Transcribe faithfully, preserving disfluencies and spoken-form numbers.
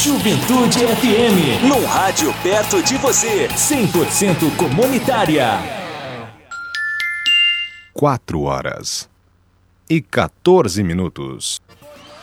Juventude F M. Num rádio perto de você. cem por cento comunitária. Quatro horas e quatorze minutos.